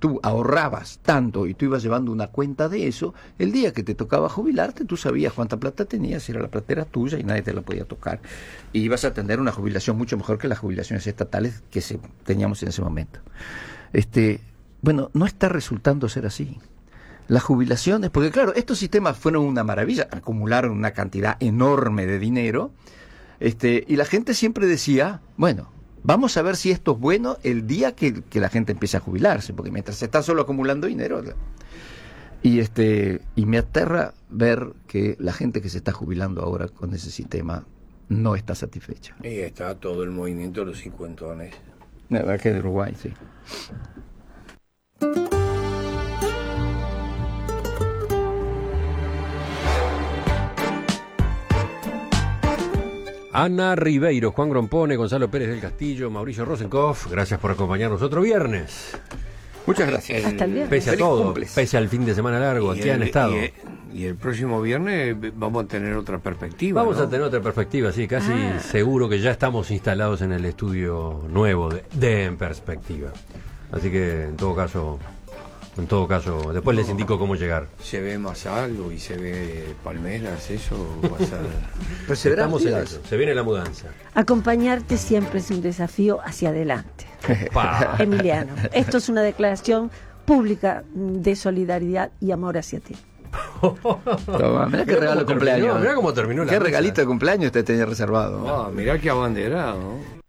tú ahorrabas tanto y tú ibas llevando una cuenta de eso, el día que te tocaba jubilarte, tú sabías cuánta plata tenías, era la plata era tuya y nadie te la podía tocar. Y ibas a tener una jubilación mucho mejor que las jubilaciones estatales que teníamos en ese momento. Bueno, no está resultando ser así. Las jubilaciones, porque claro, estos sistemas fueron una maravilla, acumularon una cantidad enorme de dinero, y la gente siempre decía, bueno, vamos a ver si esto es bueno el día que la gente empiece a jubilarse, porque mientras se está solo acumulando dinero, y me aterra ver que la gente que se está jubilando ahora con ese sistema no está satisfecha. Y está todo el movimiento de los cincuentones. La verdad que de Uruguay, sí. Ana Ribeiro, Juan Grompone, Gonzalo Pérez del Castillo, Mauricio Rosenkopf, gracias por acompañarnos otro viernes. Muchas gracias. Hasta el viernes. Pese a Feliz todo, cumples. pese al fin de semana largo, aquí han estado. Y el próximo viernes vamos a tener otra perspectiva. Vamos ¿no? a tener otra perspectiva, sí, casi seguro que ya estamos instalados en el estudio nuevo de En Perspectiva. Así que en todo caso, después les indico cómo llegar. Se ve más algo y se ve palmeras, eso va a ser... Estamos en eso, se viene la mudanza. Acompañarte siempre es un desafío hacia adelante. Pa. Emiliano, esto es una declaración pública de solidaridad y amor hacia ti. Toma, mirá qué regalo de cumpleaños. Mirá cómo terminó la Qué mesa. regalito de cumpleaños te tenía reservado. Mirá qué abanderado.